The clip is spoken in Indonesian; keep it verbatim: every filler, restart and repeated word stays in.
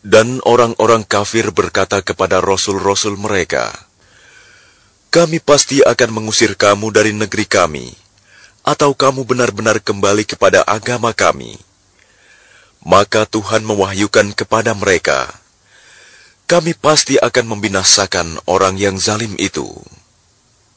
Dan orang-orang kafir berkata kepada rasul-rasul mereka, "Kami pasti akan mengusir kamu dari negeri kami, atau kamu benar-benar kembali kepada agama kami." Maka Tuhan mewahyukan kepada mereka, "Kami pasti akan membinasakan orang yang zalim itu."